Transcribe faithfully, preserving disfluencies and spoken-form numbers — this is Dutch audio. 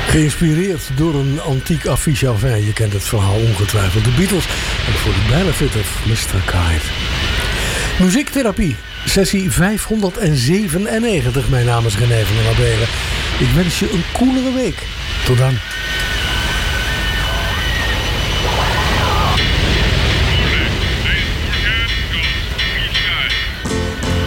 Geïnspireerd door een antiek affiche. Enfin, je kent het verhaal ongetwijfeld. De Beatles en voor de benefit of mister Kite. Muziektherapie, sessie vijfhonderdzevenennegentig. Mijn naam is René van der Abelen. Ik wens je een coolere week. Tot dan.